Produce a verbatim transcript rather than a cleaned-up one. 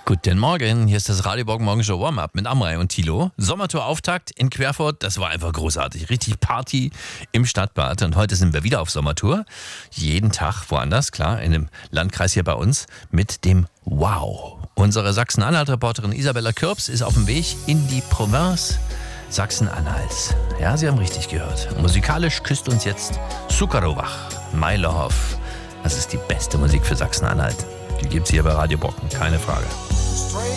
Guten Morgen, hier ist das Radio Bock Morgenshow Warm-Up mit Amrei und Thilo. Sommertour-Auftakt in Querfurt, das war einfach großartig. Richtig Party im Stadtbad und heute sind wir wieder auf Sommertour. Jeden Tag woanders, klar, in dem Landkreis hier bei uns mit dem Wow. Unsere Sachsen-Anhalt-Reporterin Isabella Kürbs ist auf dem Weg in die Provinz Sachsen-Anhalts. Ja, Sie haben richtig gehört. Musikalisch küsst uns jetzt Sukarowach, My Love. Das ist die beste Musik für Sachsen-Anhalt. Die gibt's hier bei Radio Bocken, keine Frage.